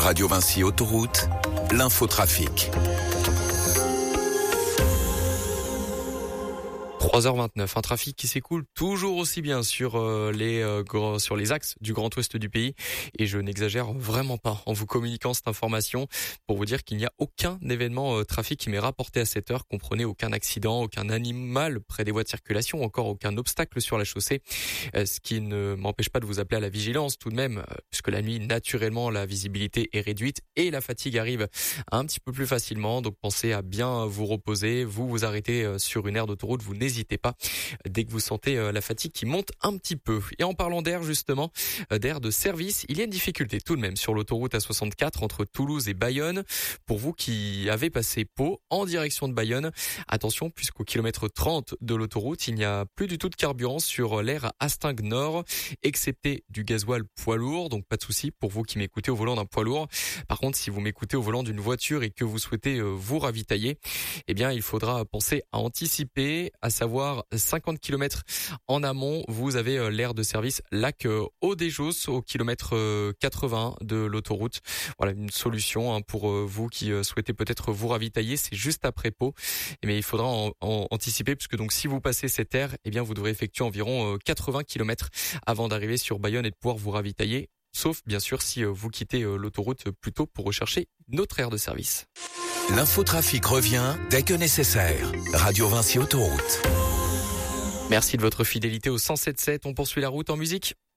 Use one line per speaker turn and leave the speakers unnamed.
Radio Vinci Autoroute, l'infotrafic.
3h29, un trafic qui s'écoule toujours aussi bien sur les axes du Grand Ouest du pays. Et je n'exagère vraiment pas en vous communiquant cette information pour vous dire qu'il n'y a aucun événement trafic qui m'est rapporté à cette heure. Comprenez, aucun accident, aucun animal près des voies de circulation, encore aucun obstacle sur la chaussée. Ce qui ne m'empêche pas de vous appeler à la vigilance tout de même, puisque la nuit, naturellement, la visibilité est réduite et la fatigue arrive un petit peu plus facilement. Donc pensez à bien vous reposer, vous arrêtez sur une aire d'autoroute, vous n'hésitez pas dès que vous sentez la fatigue qui monte un petit peu. Et en parlant d'air justement, d'air de service, il y a une difficulté tout de même sur l'autoroute A64 entre Toulouse et Bayonne. Pour vous qui avez passé Pau en direction de Bayonne, attention puisqu'au kilomètre 30 de l'autoroute, il n'y a plus du tout de carburant sur l'aire Hastingues Nord, excepté du gasoil poids lourd. Donc pas de souci pour vous qui m'écoutez au volant d'un poids lourd. Par contre, si vous m'écoutez au volant d'une voiture et que vous souhaitez vous ravitailler, eh bien il faudra penser à anticiper, à savoir 50 km en amont, vous avez l'aire de service Lac Haut-des-Josses au kilomètre 80 de l'autoroute. Voilà une solution pour vous qui souhaitez peut-être vous ravitailler, c'est juste après Pau. Mais il faudra en anticiper puisque donc si vous passez cette aire, eh bien vous devrez effectuer environ 80 km avant d'arriver sur Bayonne et de pouvoir vous ravitailler. Sauf bien sûr si vous quittez l'autoroute plus tôt pour rechercher une autre aire de service.
L'infotrafic revient dès que nécessaire. Radio Vinci Autoroute.
Merci de votre fidélité au 107.7. On poursuit la route en musique.